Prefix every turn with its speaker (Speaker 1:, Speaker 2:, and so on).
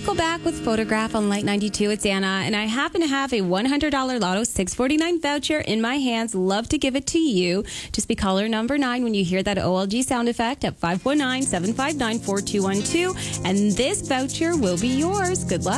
Speaker 1: Circle Back with Photograph on Light 92. It's Anna, and I happen to have a $100 Lotto 649 voucher in my hands. Love to give it to you. Just be caller number 9 when you hear that OLG sound effect at 519-759-4212, and this voucher will be yours. Good luck.